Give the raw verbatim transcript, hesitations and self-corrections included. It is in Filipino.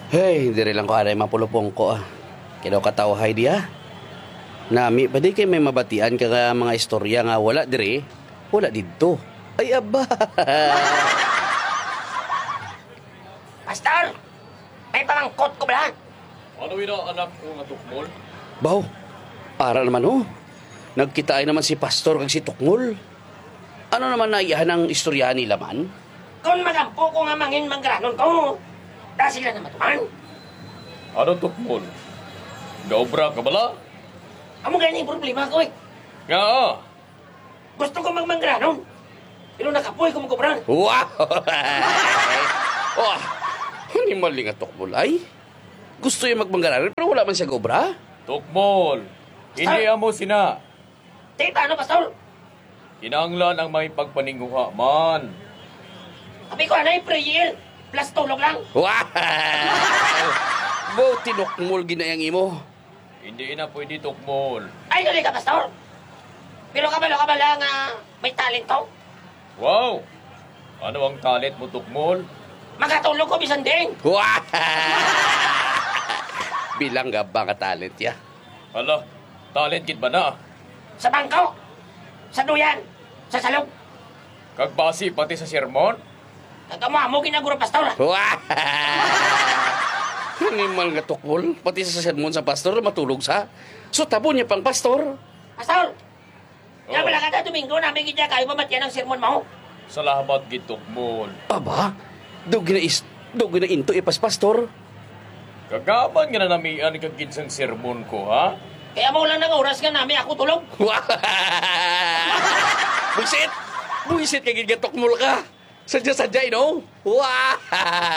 Hey, diri lang ko aray mapulupong ko ah. Kinaw katawhay diya. Nami, pwede kay may mabatian ka nga mga istorya nga wala diri. Wala dito. Ay aba. Pastor! May pamangkot ko ba? Ano yun ang anak ko nga tukmol? Baw, para naman oh. Nagkitaan naman si Pastor kag si Tukmol. Ano naman na iyahan ang istorya nila man? Kung magampo ko nga mangin manggranon ko, dahil sila na matuman. Ano tukmol? Gaobra ka bala? Amo ganyan yung problema ko eh. Nga ah. Gusto ko magmanggranon. Pero nakapoy ko magkubran. Wow! oh, animal nga Tukmol ay. Gusto yung magmanggaran pero wala man siya gobra. Tukmol, hindi amo sina. Tita, ano, Pastor? Kinanglan ang may pagpaninguha man. Sabi ko, ano yung prayer? Plus tulog lang. Wow! Bo, tinukmol ginayang imo. Hindi na pwede tukmol. Ay, tuloy ka, Pastor. Pero kabalo ka bala nga may talento. Wow! Ano ang talent mo tukmol? Magatulog ko bisan din. Wow! Bilang nga ba nga talent ya? Hala, talent kid ba na? Sa bangko. Sa duyan. Sa salog. Kagbasi pati sa sermon? Kagamamo ginaguro, Pastor. Wow! Animal nga tukmol. Pati sa sermon sa pastor matulog sa. So tabo niya pang pastor. Pastor! Oh. Nga bala kada Domingo namin kita kayo mamatyan ang sermon mo. Salamat gid tukmol. Aba, dogi na is, dogi na into ipas pastor. Kagaman nga na namian kag gid sang sermon ko, ha? Kaya mo lang ng oras nga namin ako tulog. Wow! Buisit! Buisit kagid nga tukmol ka. Sadya-sadya, no? Wow!